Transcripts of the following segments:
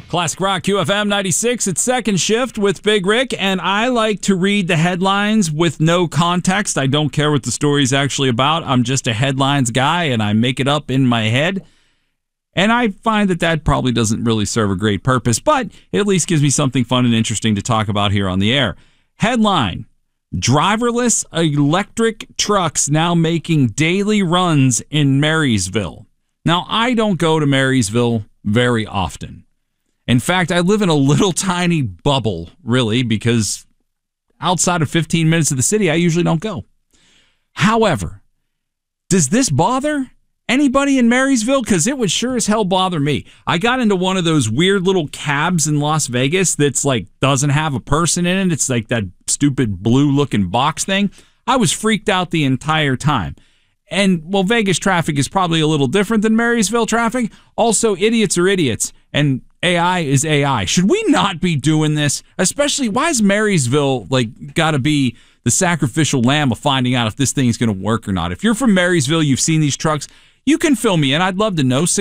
Classic Rock QFM 96. It's Second Shift with Big Rick, and I like to read the headlines with no context. I don't care what the story's actually about. I'm just a headlines guy, and I make it up in my head. And I find that probably doesn't really serve a great purpose, but it at least gives me something fun and interesting to talk about here on the air. Headline: driverless electric trucks now making daily runs in Marysville. Now, I don't go to Marysville very often. In fact, I live in a little tiny bubble, really, because outside of 15 minutes of the city, I usually don't go. However, does this bother anybody in Marysville? Because it would sure as hell bother me. I got into one of those weird little cabs in Las Vegas that's like doesn't have a person in it. It's like that stupid blue-looking box thing. I was freaked out the entire time. And, well, Vegas traffic is probably a little different than Marysville traffic. Also, idiots are idiots, and AI is AI. Should we not be doing this? Especially, why is Marysville, got to be the sacrificial lamb of finding out if this thing is going to work or not? If you're from Marysville, you've seen these trucks, you can fill me in. I'd love to know.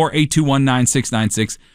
614-821-9696.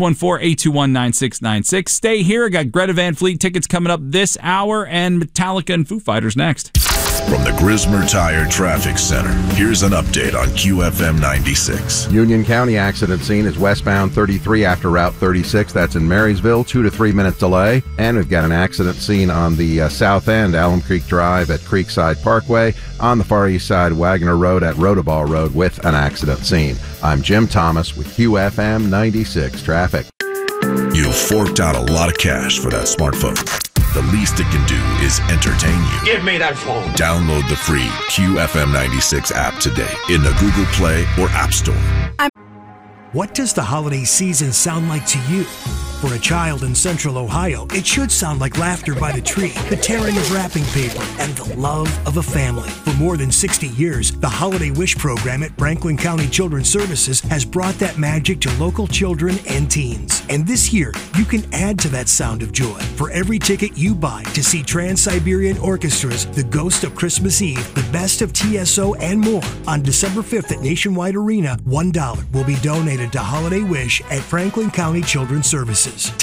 614-821-9696. Stay here. I got Greta Van Fleet tickets coming up this hour, and Metallica and Foo Fighters next. From the Grismer Tire Traffic Center, here's an update on QFM 96. Union County accident scene is westbound 33 after Route 36. That's in Marysville, 2 to 3 minute delay. And we've got an accident scene on the south end, Alum Creek Drive at Creekside Parkway. On the far east side, Wagner Road at Rotaball Road with an accident scene. I'm Jim Thomas with QFM 96 Traffic. You forked out a lot of cash for that smartphone. The least it can do is entertain you. Give me that phone. Download the free QFM 96 app today in the Google Play or App Store. What does the holiday season sound like to you? For a child in Central Ohio, it should sound like laughter by the tree, the tearing of wrapping paper, and the love of a family. For more than 60 years, the Holiday Wish program at Franklin County Children's Services has brought that magic to local children and teens. And this year, you can add to that sound of joy. For every ticket you buy to see Trans-Siberian Orchestra's The Ghost of Christmas Eve, The Best of TSO, and more, on December 5th at Nationwide Arena, $1 will be donated to Holiday Wish at Franklin County Children's Services.